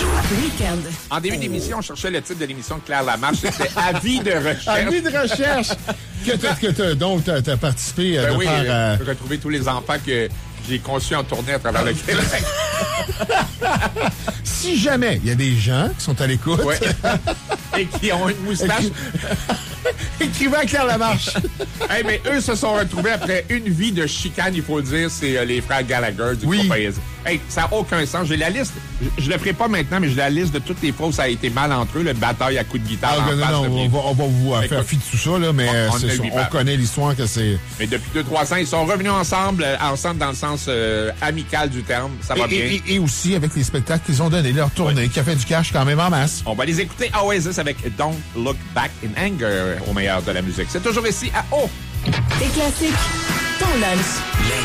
Week-end. En début d'émission, on cherchait le titre de l'émission de Claire Lamarche. C'était Avis de recherche. Avis de recherche. Donc, t'as participé Ben de oui, faire... retrouver tous les enfants que j'ai conçus en tournée à travers le Québec. Si jamais il y a des gens qui sont à l'écoute... Ouais. Et qui ont une moustache. Écrivez à Claire Lamarche. Hey, mais eux se sont retrouvés après une vie de chicane, il faut le dire. C'est les frères Gallagher du groupe Oasis. Hey, ça n'a aucun sens. J'ai la liste. Je le ferai pas maintenant, mais j'ai la liste de toutes les fois où ça a été mal entre eux, le bataille à coups de guitare. On va vous faire fi de tout ça, là, mais on connaît l'histoire que c'est... Mais depuis 2-3 ans, ils sont revenus ensemble dans le sens amical du terme. Ça va bien. Et aussi avec les spectacles qu'ils ont donnés, leur tournée, qui a fait du cash quand même en masse. On va les écouter à Oasis avec Don't Look Back in Anger au meilleur de la musique. C'est toujours ici à O. Des classiques, ton lunch.